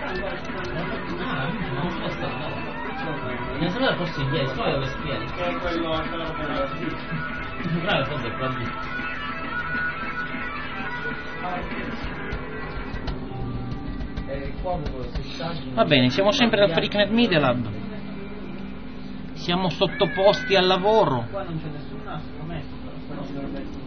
Ne sembra forse in ieri, solo dove spieghi. Che è quello Bravo, forse è qua lì. Va bene, siamo sempre al Freaknet Media Lab. Siamo sottoposti al lavoro. Qua non c'è nessun nastro messo, però si dovrebbe essere.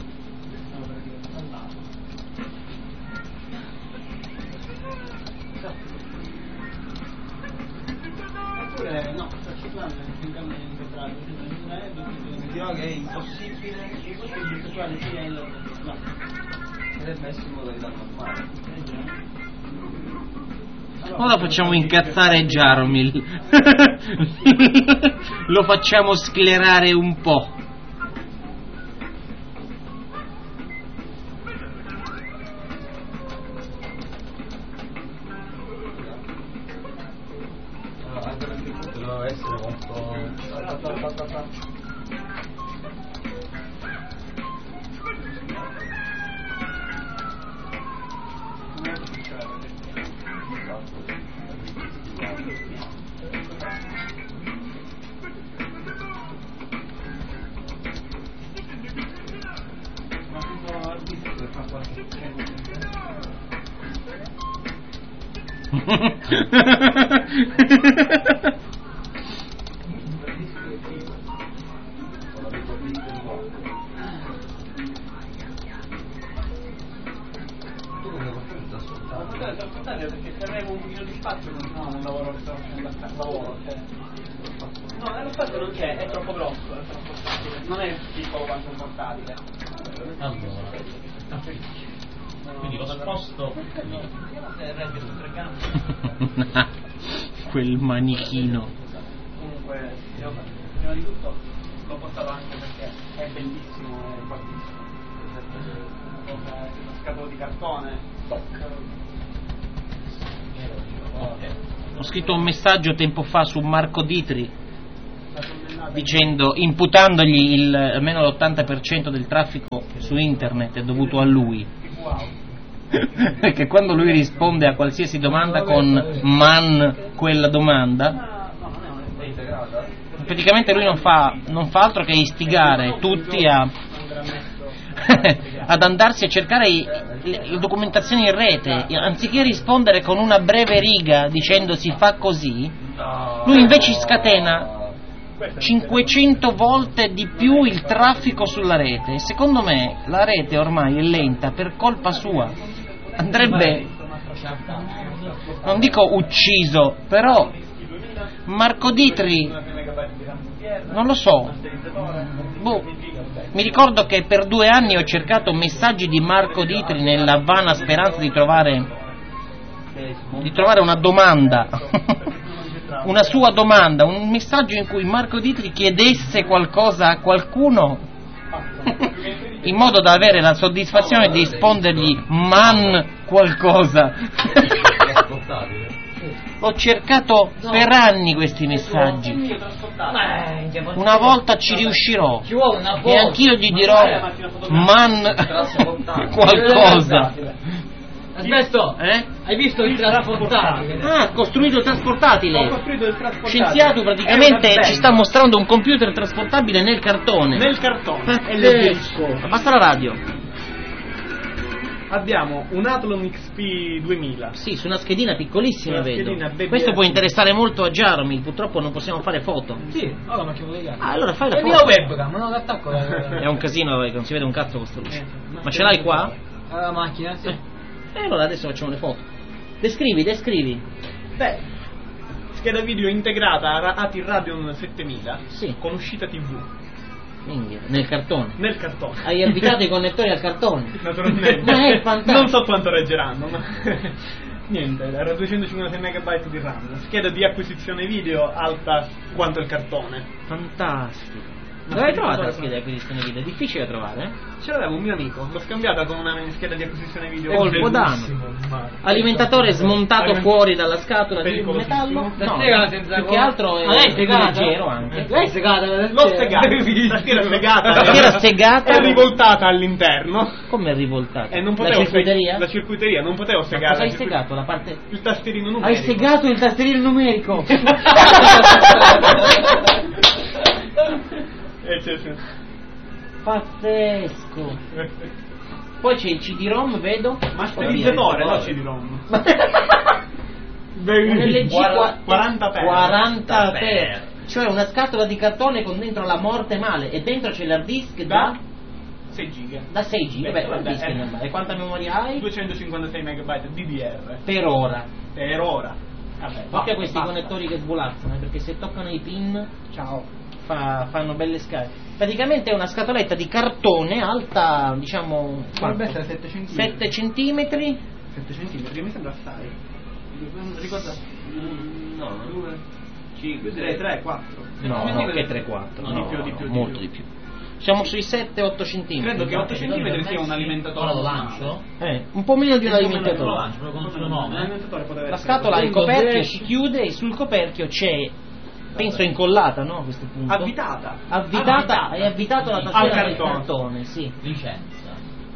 Eppure no, sto ciclando in cammino incontrato, mi dirò che è impossibile che il virtuale sia il no. Ed è messo in modalità normale. Ora facciamo incazzare Jaromil. Lo facciamo sclerare un po'. Anche perché tutto doveva essere molto. Perché se avevo un pochino di spazio non un lavoro che sto facendo a lavoro, cioè. No, lo spazio non c'è, è troppo grosso, è troppo portatile. Non è piccolo quanto un portatile. Allora, quindi lo sposto lì. Regge su 3 gambe. Quel manichino. Comunque, prima di tutto l'ho portato anche perché è bellissimo e fortissimo. Una scatola di cartone, Ho scritto un messaggio tempo fa su Marco Ditri dicendo, imputandogli almeno l'80% del traffico su internet è dovuto a lui. Perché quando lui risponde a qualsiasi domanda con man quella domanda, praticamente lui non fa altro che istigare tutti ad andarsi a cercare le documentazioni in rete, anziché rispondere con una breve riga dicendo si fa così, lui invece scatena 500 volte di più il traffico sulla rete, e secondo me la rete ormai è lenta per colpa sua. Andrebbe, non dico ucciso, però Marco Ditri, non lo so, mi ricordo che per 2 anni ho cercato messaggi di Marco Ditri nella vana speranza di trovare una domanda, una sua domanda, un messaggio in cui Marco Ditri chiedesse qualcosa a qualcuno in modo da avere la soddisfazione di rispondergli man qualcosa. Ho cercato per anni questi messaggi. Una volta ci riuscirò e anch'io gli dirò man qualcosa. Aspetta, hai visto il trasportatile? Ah, ha costruito il trasportatile. Ho costruito il trasportatile. Scienziato praticamente ci sta mostrando un computer trasportabile nel cartone. Nel cartone. È leggerissimo. Abbassa la radio. Abbiamo un Athlon XP 2000. Sì, su una schedina piccolissima, Una vedo. schedina baby Questo può S. interessare molto a Jaromil, purtroppo non possiamo fare foto. Sì, allora ma che vuoi dire? Ah, allora fai la È foto. il mio webcam, non l'attacco È un casino, non si vede un cazzo con sta luce. Ma ce l'hai qua? alla macchina, sì. E allora adesso facciamo le foto. Descrivi. Beh, scheda video integrata ATI Radeon 7000 Sì. con uscita TV Minchia, nel cartone. nel cartone. Hai avvitato i connettori al cartone. Naturalmente. Ma è fantastico. Non so quanto reggeranno, ma niente, era 256 MB di RAM. Scheda di acquisizione video alta quanto il cartone. Fantastico. Dove hai trovato la scheda di acquisizione video? È difficile da trovare, eh? Ce l'aveva un mio amico, l'ho scambiata con una scheda di acquisizione video. Colpo d'ano. Alimentatore smontato fuori dalla scatola di metallo. No, più che altro è leggero anche. Lei è segata? L'ho segata. La scheda è segata. La scheda segata. È rivoltata all'interno. Come è rivoltata? E non La potevo circuiteria? La circuiteria, non potevo segare. Cosa hai segato? La parte... Il tastierino numerico. Hai segato il tastierino numerico. Pazzesco. Poi c'è il CD-ROM, vedo. Masterizzatore, no CD-ROM. Un LG 40 per 40 per. Cioè una scatola di cartone con dentro la morte male e dentro c'è l'hard disk da 6 giga. Da 6 giga, beh, l'hard disk è normale. E quanta memoria hai? 256 megabyte DDR. Per ora. Per ora. Vabbè, Occhio a questi connettori che svolazzano, perché se toccano i pin, ciao, fanno belle scale. Praticamente è una scatoletta di cartone alta, diciamo, dovrebbe essere 7 cm. 7 centimetri. 7 cm, mi sembra assai. Ricorda? No, 2, 5, 6, 3, 4. No, che 3, 4. No, di più, molto di più. Siamo sui 7-8 cm. Credo che 8 cm sia un alimentatore. Ora lo lancio? Un po' meno di un alimentatore. Lo lancio, proprio con il suo nome. La scatola, il coperchio si chiude e sul coperchio c'è, penso incollata, no? A questo punto. Avvitata. È avvitato la tastiera del cartone, sì. Licenza.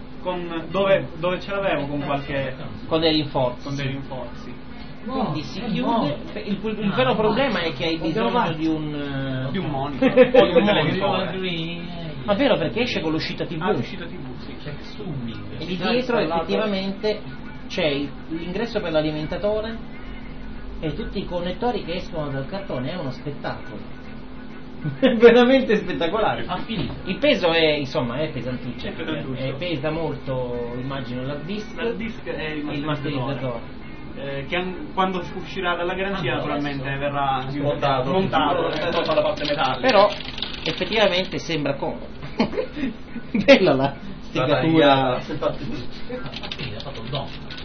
Dove ce l'avevo con qualche. Con dei rinforzi. Con dei rinforzi. Quindi si chiude. Il vero problema è che hai bisogno di un monitor o di un televisore. Ma vero, perché esce con l'uscita TV. L'uscita TV, sì. C'è zooming. E di dietro effettivamente c'è l'ingresso per l'alimentatore e tutti i connettori che escono dal cartone. È uno spettacolo. È veramente spettacolare. Il peso è, insomma, è pesantuccio. Pesa molto, immagino, l'hard disk e il masterizzatore. Che quando uscirà dalla garanzia naturalmente verrà smontato tolta la parte metallica. Però effettivamente sembra comodo. Bella la sticatura. Ha fatto il dono.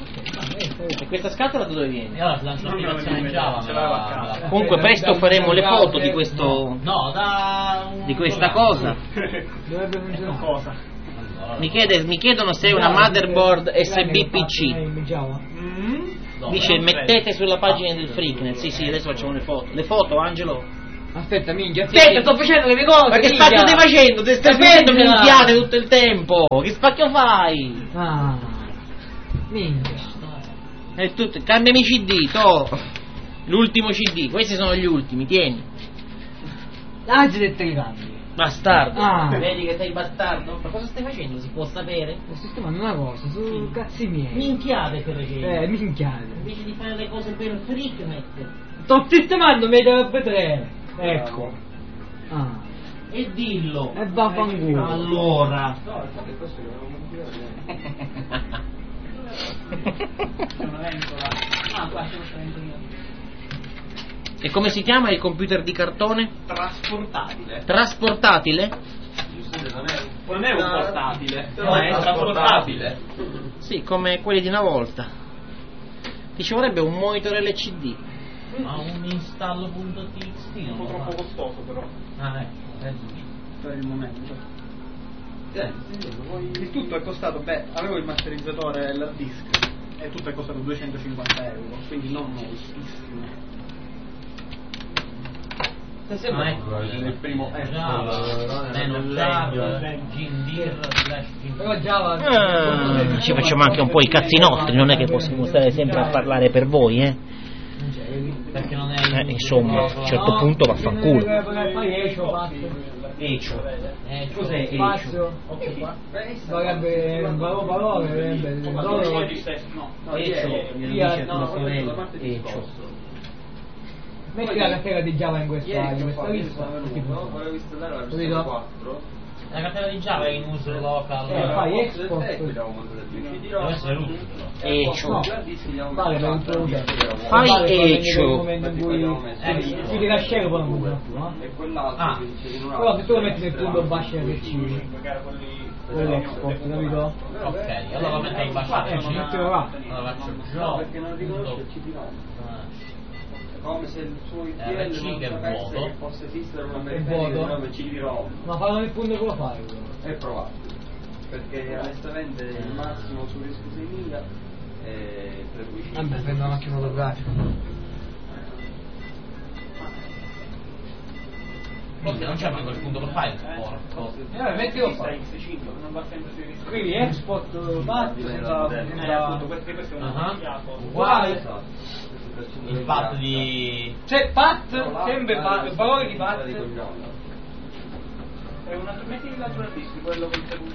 E questa scatola da dove viene? E allora lancio l'applicazione Java. Comunque presto faremo le foto di questo. No, di questa cosa. Dovrebbe funzionare. Cosa? Mi chiedono se è una motherboard SB PC. Dice mettete sulla pagina del Freaknet. Sì, adesso facciamo le foto. Le foto, Angelo? Aspetta, minchia, sto facendo le mie cose. Ma che spacchio stai facendo? Ti stai facendo minchiate tutto il tempo. Che spacchio fai? Minchia. È tutto. Cambiami CD, l'ultimo CD. Questi sono gli ultimi, tieni. Anzi, detto che cambi. Bastardo. Vedi che sei bastardo? Ma cosa stai facendo? Si può sapere? Sto sistemando una cosa, su cazzi miei. Minchiate per esempio. Minchiate. Invece di fare le cose per Freaknet. Sto sistemando Media 3. Ecco. E dillo. E vaffanculo. Allora. E come si chiama il computer di cartone? Trasportatile? Non è un portatile, no, è trasportabile. Sì, come quelli di una volta. Ti ci vorrebbe un monitor LCD. Ma un installo.txt Un po' troppo costoso però. Per il momento. Il tutto è costato, avevo il masterizzatore e l'hard disk e tutto è costato 250 euro, quindi non moltissimo. Il primo Java ci facciamo anche un po' i cazzi nostri, non è che possiamo stare sempre a parlare per voi, perché non è insomma, a un certo punto vaffanculo. Ecio. Cos'è Ecio? Sarebbe un parole. Ecio. Metti la cartella di Java in questa lista. La cartella di Java è in uso local. Fai export. Deve essere root. Ecio. Vale per introdurre. Fai Ecio. Si tira a share poi non funziona più, no? Però se tu lo metti nel punto bash RC, quello è export, capito? Ok, allora metti il bash RC. Allora faccio Java. come se il suo RC IPL che non è sapesse vuoto. che possa esistere una È periferia vuoto. di nome CD-ROM. Ma fallo nel punto che lo fai. È probabile, perché onestamente il massimo su rischio 6000 è 325. Vabbè, prendo la macchina fotografica. Forse non c'è manco il punto profile, porco. Mettilo qua. X5 non va sempre sui rischi. Scrivi export bat senza Appunto, questo è un Uguale. Esatto. Il pat di... Cioè pat, sempre pat, valore di pat. È un altro metti il lato disco, quello che c'è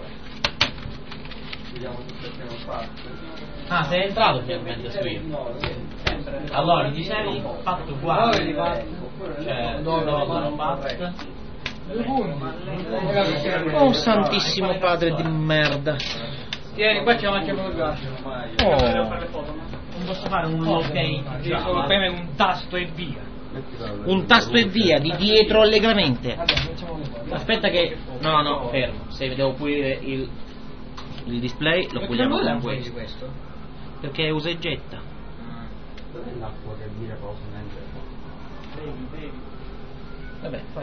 Vediamo se abbiamo fatto. Ah, sei entrato finalmente su io. sempre. Allora, ti sei fatto uguale. Valore di pat. Cioè, No, pat. Due punti. Oh santissimo padre di merda. Tieni, qua c'è la macchina fotografica. Oh. Non posso fare un ok. Devi solo premere un tasto e via. Un tasto e via, di dietro allegramente. Vabbè, facciamo le cose. Aspetta che... No, fermo. Se devo pulire il display, lo puliamo con questo. questo? Perché usa e getta. Dov'è l'acqua che mira cosa Vabbè, fai.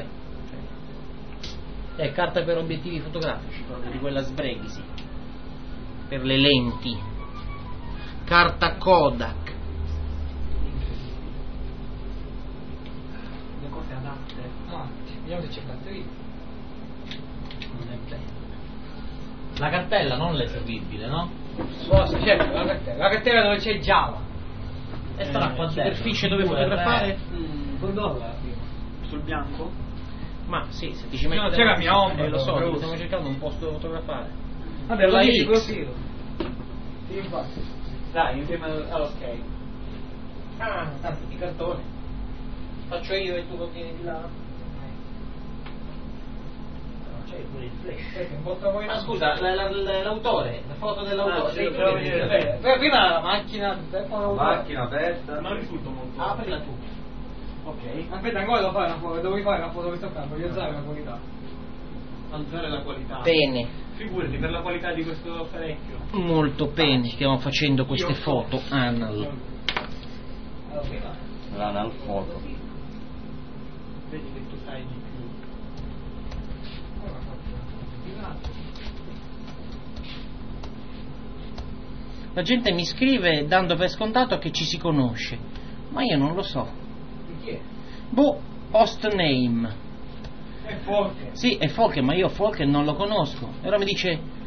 È carta per obiettivi fotografici, proprio di quella sbreghi, sì. Per le lenti. Carta Kodak. Le cose adatte. Ah, vediamo se c'è batteria. Non è bello. La cartella non è servibile, no? Cosa? Certo, la cartella dove c'è Java. E sarà qua dentro. Superficie dove fotografare? Dove la prima? Sul bianco? Ma sì, se ti ci metti... No, c'è la mia ombra, lo so, però. stiamo cercando un posto dove fotografare. Vabbè, lo La dici X. così. Sì, infatti. Dai, insieme ok. Ah, tanto di cartone. Faccio io e tu continui di là. C'è pure il flash. Ma scusa, l'autore, la foto dell'autore. sì, devo vedere. Prima la macchina, Macchina aperta. Non risulta molto. Aprila tu. Ok. Aspetta, ancora devo fare una foto, devo fare una foto questa voglio alzare la qualità. Alzare la qualità. Bene, Figurati per la qualità di questo apparecchio. molto bene, stiamo facendo queste foto anal. Allora, prima L'anal photo. Vedi che tu sai di più. ora faccio La gente mi scrive dando per scontato che ci si conosce, ma io non lo so. di chi è? Boh, post name. È forte. Sì, è Folke, ma io Folke non lo conosco. E ora mi dice,